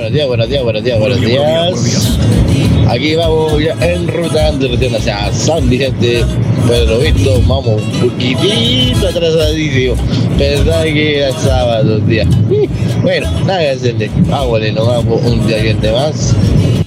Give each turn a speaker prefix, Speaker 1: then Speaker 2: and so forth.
Speaker 1: Buenos días. Aquí vamos ya en ruta en dirección hacia San Vicente, pero lo visto, vamos un poquitito atrasadísimo. Pensaba que era sábado, día. Bueno, nada que hacerle. Vámonos, nos vamos un día que más.